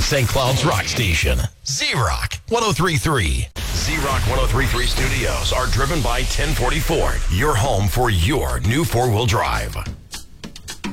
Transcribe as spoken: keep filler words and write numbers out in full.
Saint Cloud's rock station. Z-Rock one oh three point three. Z-Rock one oh three point three studios are driven by ten forty Ford, your home for your new four-wheel drive.